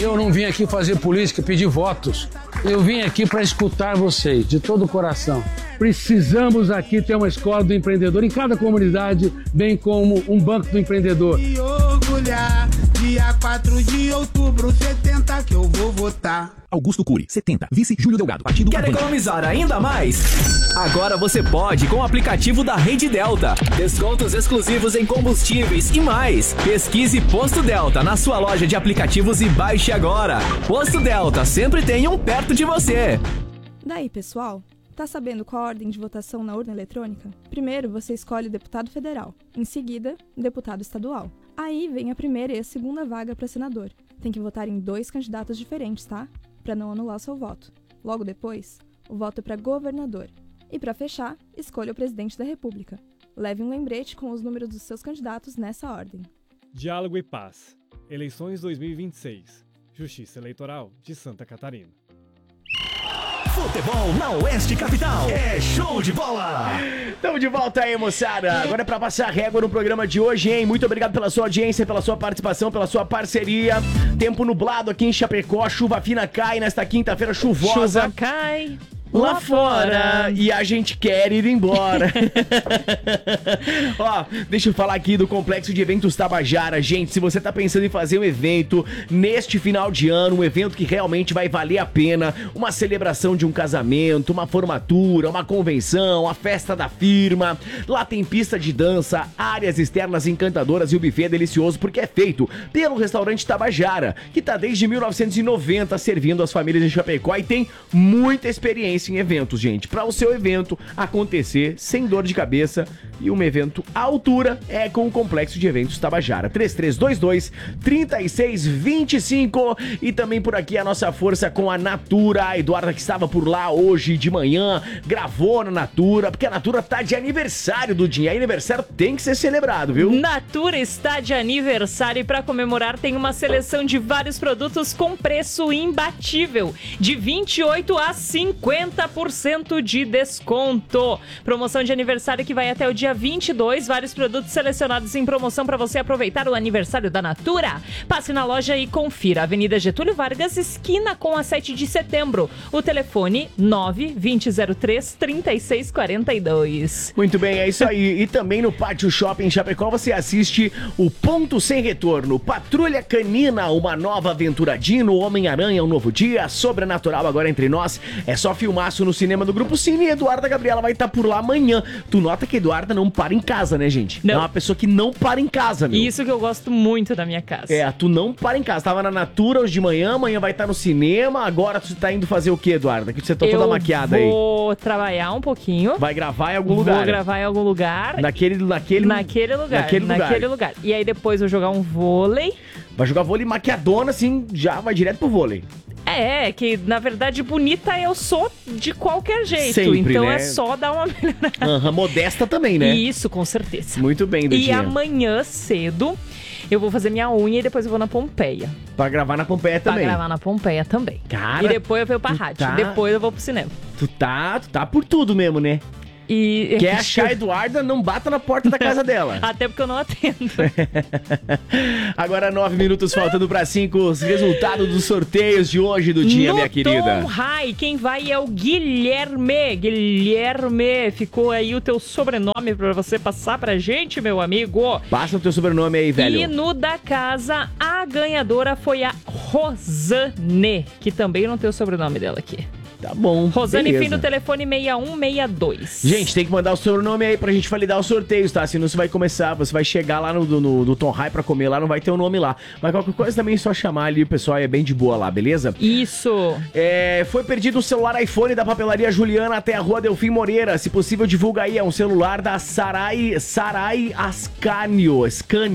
Eu não vim aqui fazer política, pedir votos. Eu vim aqui para escutar vocês, de todo o coração. Precisamos aqui ter uma escola do empreendedor em cada comunidade, bem como um banco do empreendedor. E orgulhar, dia 4 de outubro, 70 que eu vou votar. Augusto Cury, 70. Vice Júlio Delgado, partido Quer Avante. economizar ainda mais? Agora você pode com o aplicativo da Rede Delta. Descontos exclusivos em combustíveis e mais. Pesquise Posto Delta na sua loja de aplicativos e baixe agora. Posto Delta, sempre tem um perto de você. Daí, pessoal, tá sabendo qual a ordem de votação na urna eletrônica? Primeiro, você escolhe deputado federal. Em seguida, deputado estadual. Aí vem a primeira e a segunda vaga para senador. Tem que votar em 2 candidatos diferentes, tá? Para não anular seu voto. Logo depois, o voto é para governador. E para fechar, escolha o presidente da República. Leve um lembrete com os números dos seus candidatos nessa ordem. Diálogo e Paz. Eleições 2026. Justiça Eleitoral de Santa Catarina. Futebol na Oeste Capital. É show de bola. Estamos de volta aí, moçada. Agora é pra passar régua no programa de hoje, hein? Muito obrigado pela sua audiência, pela sua participação, pela sua parceria. Tempo nublado aqui em Chapecó, chuva fina cai nesta quinta-feira chuvosa. Chuva cai lá fora e a gente quer ir embora. Ó, deixa eu falar aqui do Complexo de Eventos Tabajara. Gente, se você tá pensando em fazer um evento neste final de ano, um evento que realmente vai valer a pena, uma celebração de um casamento, uma formatura, uma convenção, a festa da firma, lá tem pista de dança, áreas externas encantadoras e o buffet é delicioso porque é feito pelo restaurante Tabajara, que tá desde 1990 servindo as famílias de Chapecó e tem muita experiência em eventos, gente. Para o seu evento acontecer sem dor de cabeça e um evento à altura é com o Complexo de Eventos Tabajara. 3322-3625 e também por aqui a nossa força com a Natura. A Eduarda que estava por lá hoje de manhã, gravou na Natura, porque a Natura tá de aniversário do dia. Aniversário tem que ser celebrado, viu? Natura está de aniversário e para comemorar tem uma seleção de vários produtos com preço imbatível, de 28% a 50% de desconto. Promoção de aniversário que vai até o dia 22, vários produtos selecionados em promoção para você aproveitar o aniversário da Natura. Passe na loja e confira. Avenida Getúlio Vargas, esquina com a 7 de setembro. O telefone 9-2003-3642. Muito bem, é isso aí. E também no Pátio Shopping Chapecó você assiste o Ponto Sem Retorno, Patrulha Canina, uma nova aventura Dino, Homem-Aranha, um novo dia, Sobrenatural agora entre nós. É só filmaço no cinema do Grupo Cine e Eduarda Gabriela vai estar por lá amanhã. Tu nota que a Eduarda não para em casa, né, gente? Não. É uma pessoa que não para em casa, meu. Isso que eu gosto muito da minha casa. É, tu não para em casa. Tava na Natura hoje de manhã, amanhã vai estar no cinema. Agora tu tá indo fazer o quê, Eduarda? Que você tá toda maquiada aí. Vou trabalhar um pouquinho. Vai gravar em algum lugar. Vou gravar em algum lugar. Naquele lugar. E aí depois vou jogar um vôlei. Vai jogar vôlei maquiadona, assim, já vai direto pro vôlei. É, que na verdade bonita eu sou de qualquer jeito. Sempre, então né? é só dar uma melhorada. Modesta também, né? Isso, com certeza. Muito bem, Dudinha. E amanhã cedo eu vou fazer minha unha e depois eu vou na Pompeia. Pra gravar na Pompeia também. Pra gravar na Pompeia também. Cara, e depois eu venho pra rádio. tá... Depois eu vou pro cinema. Tu tá por tudo mesmo, né? E quer achar a Eduarda, não bata na porta da casa dela. Até porque eu não atendo. Agora 9 minutos faltando pra 5, os resultados dos sorteios de hoje do dia, minha querida. Tom High, quem vai é o Guilherme. Guilherme, ficou aí o teu sobrenome pra você passar pra gente, meu amigo. Passa o teu sobrenome aí, velho. E no da casa, a ganhadora foi a Rosane, que também não tem o sobrenome dela aqui. Tá bom, Rosane, beleza. fim do telefone 6162. Gente, tem que mandar o seu nome aí pra gente validar os sorteios, tá? Senão você vai começar, você vai chegar lá no Tom High pra comer lá, não vai ter o nome lá. Mas qualquer coisa também é só chamar ali, o pessoal é bem de boa lá, beleza? Isso. Foi perdido um celular iPhone da papelaria Juliana até a rua Delfim Moreira. Se possível, divulga aí. É um celular da Sarai Ascânio.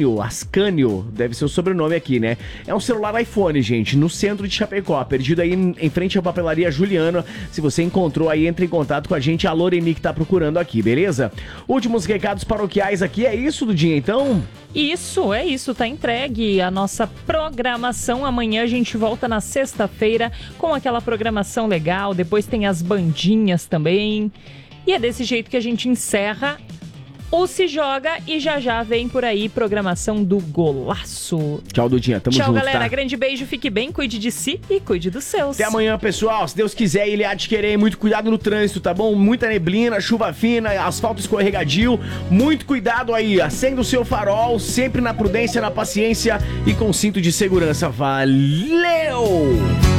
Deve ser o sobrenome aqui, né? É um celular iPhone, gente, no centro de Chapecó. Perdido aí em frente à papelaria Juliana. Se você encontrou aí, entre em contato com a gente, a Loreni que tá procurando aqui, beleza? Últimos recados paroquiais aqui, é isso, Dudinha, então? Isso, é isso, tá entregue a nossa programação. Amanhã a gente volta na sexta-feira com aquela programação legal, depois tem as bandinhas também. E é desse jeito que a gente encerra o Se Joga e já vem por aí programação do Golaço. Tchau, Dudinha. Tamo Tchau, junto, galera. tá? Grande beijo, fique bem, cuide de si e cuide dos seus. Até amanhã, pessoal. Se Deus quiser, ele há de querer. Muito cuidado no trânsito, tá bom? Muita neblina, chuva fina, asfalto escorregadio. Muito cuidado aí. Acenda o seu farol, sempre na prudência, na paciência e com cinto de segurança. Valeu!